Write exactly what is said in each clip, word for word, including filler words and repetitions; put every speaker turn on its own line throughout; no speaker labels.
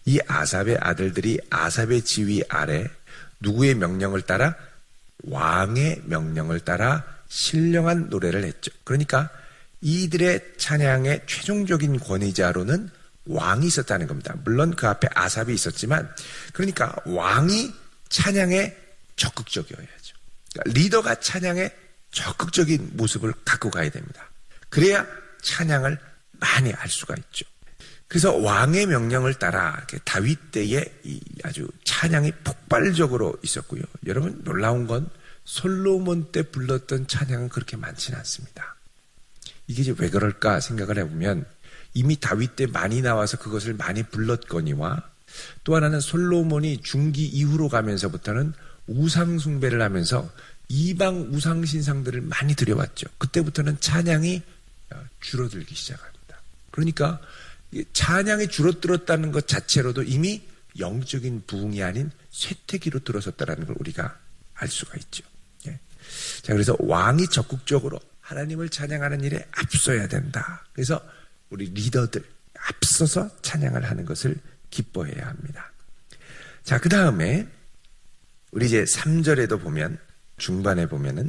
이 아삽의 아들들이 아삽의 지휘 아래 누구의 명령을 따라? 왕의 명령을 따라 신령한 노래를 했죠. 그러니까 이들의 찬양의 최종적인 권위자로는 왕이 있었다는 겁니다. 물론 그 앞에 아삽이 있었지만, 그러니까 왕이 찬양에 적극적이어야죠. 그러니까 리더가 찬양에 적극적인 모습을 갖고 가야 됩니다. 그래야 찬양을 많이 할 수가 있죠. 그래서 왕의 명령을 따라 다윗 때에 아주 찬양이 폭발적으로 있었고요. 여러분, 놀라운 건 솔로몬 때 불렀던 찬양은 그렇게 많지는 않습니다. 이게 이제 왜 그럴까 생각을 해보면, 이미 다윗 때 많이 나와서 그것을 많이 불렀거니와, 또 하나는 솔로몬이 중기 이후로 가면서부터는 우상 숭배를 하면서 이방 우상 신상들을 많이 들여왔죠. 그때부터는 찬양이 줄어들기 시작합니다. 그러니까 찬양이 줄어들었다는 것 자체로도 이미 영적인 부흥이 아닌 쇠퇴기로 들어섰다는 걸 우리가 알 수가 있죠. 예. 자, 그래서 왕이 적극적으로 하나님을 찬양하는 일에 앞서야 된다. 그래서 우리 리더들 앞서서 찬양을 하는 것을 기뻐해야 합니다. 자, 그 다음에 우리 이제 삼 절에도 보면, 중반에 보면은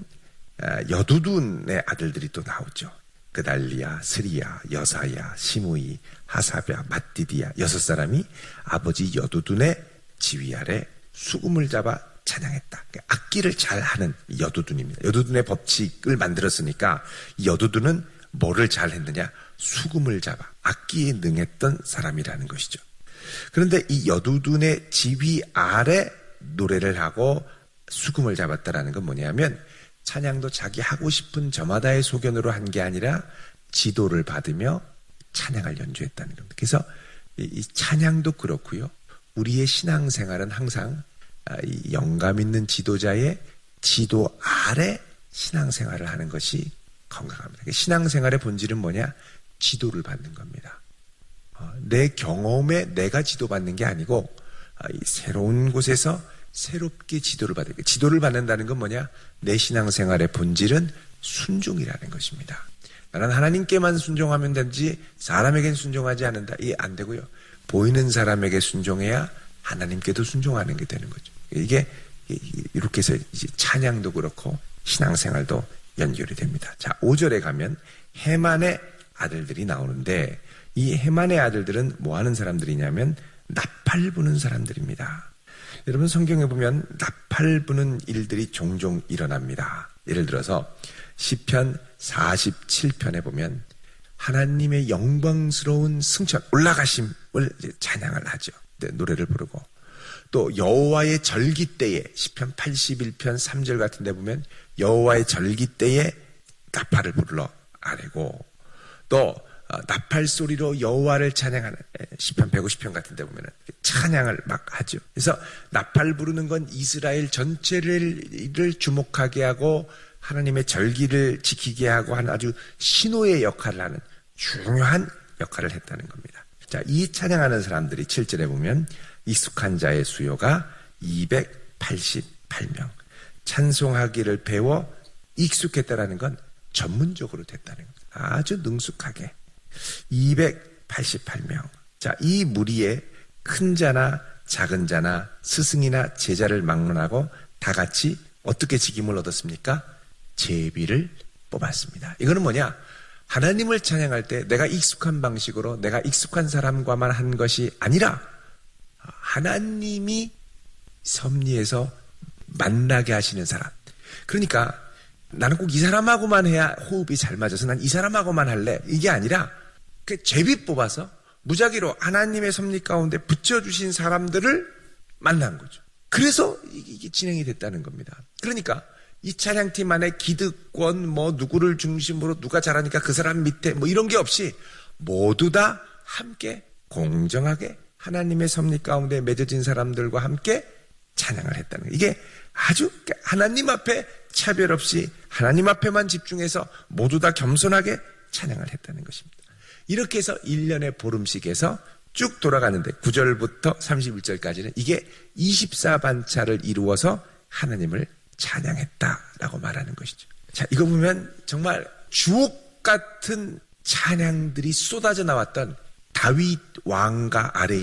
여두둔의 아들들이 또 나오죠. 그달리야, 스리야, 여사야, 시므이, 하사랴, 맏디디야, 여섯 사람이 아버지 여두둔의 지휘 아래 수금을 잡아 찬양했다. 악기를 잘하는 여두둔입니다. 여두둔의 법칙을 만들었으니까 여두둔은 뭐를 잘했느냐? 수금을 잡아 악기에 능했던 사람이라는 것이죠. 그런데 이 여두둔의 지휘 아래 노래를 하고 수금을 잡았다라는 건 뭐냐면, 찬양도 자기 하고 싶은 저마다의 소견으로 한 게 아니라 지도를 받으며 찬양을 연주했다는 겁니다. 그래서 이 찬양도 그렇고요. 우리의 신앙생활은 항상 영감 있는 지도자의 지도 아래 신앙생활을 하는 것이 건강합니다. 신앙생활의 본질은 뭐냐? 지도를 받는 겁니다. 내 경험에 내가 지도받는 게 아니고 새로운 곳에서 새롭게 지도를 받는 거예요. 지도를 받는다는 건 뭐냐? 내 신앙생활의 본질은 순종이라는 것입니다. 나는 하나님께만 순종하면 되지 사람에겐 순종하지 않는다. 이게 안 되고요. 보이는 사람에게 순종해야 하나님께도 순종하는 게 되는 거죠. 이게 이렇게 해서 이제 찬양도 그렇고 신앙생활도 연결이 됩니다. 자, 오 절에 가면 헤만의 아들들이 나오는데, 이 헤만의 아들들은 뭐 하는 사람들이냐면 나팔 부는 사람들입니다. 여러분, 성경에 보면 나팔 부는 일들이 종종 일어납니다. 예를 들어서 시편 사십칠 편에 보면 하나님의 영광스러운 승천, 올라가심을 찬양을 하죠. 노래를 부르고, 또 여호와의 절기 때에 시편 팔십일 편 삼 절 같은 데 보면 여호와의 절기 때에 나팔을 불러 아뢰고, 또 나팔 소리로 여호와를 찬양하는 시편 백오십 편 같은 데 보면 찬양을 막 하죠. 그래서 나팔 부르는 건 이스라엘 전체를 주목하게 하고 하나님의 절기를 지키게 하고 하는 아주 신호의 역할을 하는 중요한 역할을 했다는 겁니다. 자, 이 찬양하는 사람들이 칠 절에 보면 익숙한 자의 수요가 이백팔십팔 명, 찬송하기를 배워 익숙했다라는 건 전문적으로 됐다는 겁니다. 아주 능숙하게 이백팔십팔 명. 자, 이 무리에 큰 자나 작은 자나 스승이나 제자를 막론하고 다 같이 어떻게 직임을 얻었습니까? 제비를 뽑았습니다. 이거는 뭐냐? 하나님을 찬양할 때 내가 익숙한 방식으로 내가 익숙한 사람과만 한 것이 아니라 하나님이 섭리해서 만나게 하시는 사람. 그러니까 나는 꼭 이 사람하고만 해야 호흡이 잘 맞아서 난 이 사람하고만 할래. 이게 아니라 그 제비 뽑아서 무작위로 하나님의 섭리 가운데 붙여주신 사람들을 만난 거죠. 그래서 이게 진행이 됐다는 겁니다. 그러니까 이 찬양팀 안에 기득권, 뭐 누구를 중심으로 누가 잘하니까 그 사람 밑에 뭐 이런 게 없이 모두 다 함께 공정하게 하나님의 섭리 가운데 맺어진 사람들과 함께 찬양을 했다는 거예요. 이게 아주 하나님 앞에 차별 없이 하나님 앞에만 집중해서 모두 다 겸손하게 찬양을 했다는 것입니다. 이렇게 해서 일 년의 보름씩에서 쭉 돌아가는데 구 절부터 삼십일 절까지는 이게 이십사 반차를 이루어서 하나님을 찬양했다라고 말하는 것이죠. 자, 이거 보면 정말 주옥 같은 찬양들이 쏟아져 나왔던 다윗 왕가 아래에